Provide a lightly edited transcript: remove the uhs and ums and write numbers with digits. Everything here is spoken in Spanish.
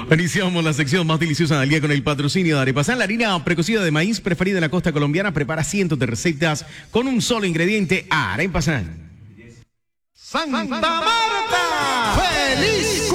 Iniciamos la sección más deliciosa del día con el patrocinio de Arepasan, la harina precocida de maíz preferida en la costa colombiana. Prepara cientos de recetas con un solo ingrediente. Arepasan. Santa Marta, feliz